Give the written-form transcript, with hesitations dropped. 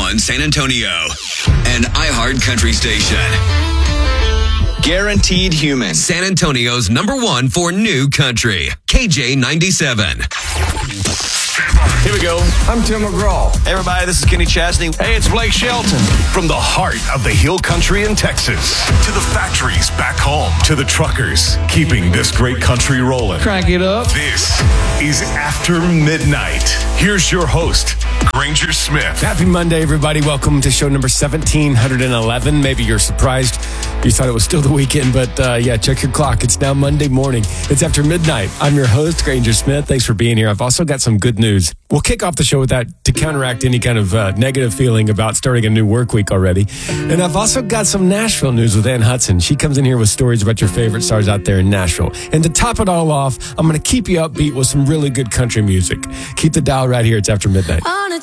#1 San Antonio, an iHeart country station. Guaranteed Human. San Antonio's #1 for new country. KJ97. Here we go. I'm Tim McGraw. Hey everybody, this is Kenny Chesney. Hey, it's Blake Shelton. From the heart of the Hill Country in Texas to the factories back home to the truckers keeping this great country rolling. Crank it up. This is After Midnight. Here's your host, Granger Smith. Happy Monday, everybody. Welcome to show number 1711. Maybe you're surprised you thought it was still the weekend, but yeah, check your clock. It's now Monday morning. It's After Midnight. I'm your host, Granger Smith. Thanks for being here. I've also got some good news. We'll kick off the show with that to counteract any kind of negative feeling about starting a new work week already. And I've also got some Nashville news with Ann Hudson. She comes in here with stories about your favorite stars out there in Nashville. And to top it all off, I'm going to keep you upbeat with some really good country music. Keep the dial right here. It's After Midnight.